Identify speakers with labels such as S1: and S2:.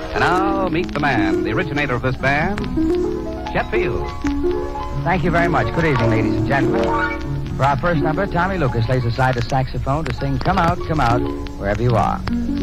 S1: And now, meet the man, the originator of this band, Chet Field.
S2: Thank you very much. Good evening, ladies and gentlemen. For our first number, Tommy Lucas lays aside the saxophone to sing Come Out, Wherever You Are.